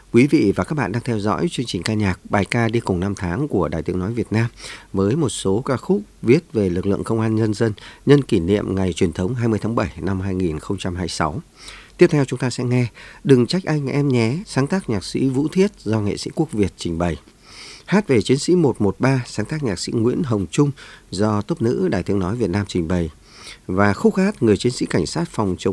Quý vị và các bạn đang theo dõi chương trình ca nhạc Bài ca đi cùng năm tháng của Đài Tiếng Nói Việt Nam với một số ca khúc viết về lực lượng công an nhân dân nhân kỷ niệm ngày truyền thống 20 tháng 7 năm 2026. Tiếp theo chúng ta sẽ nghe Đừng trách anh em nhé, sáng tác nhạc sĩ Vũ Thiết do nghệ sĩ Quốc Việt trình bày. Hát về Chiến sĩ 113, sáng tác nhạc sĩ Nguyễn Hồng Trung do tốp nữ Đài Tiếng Nói Việt Nam trình bày. Và khúc hát Người chiến sĩ cảnh sát phòng chống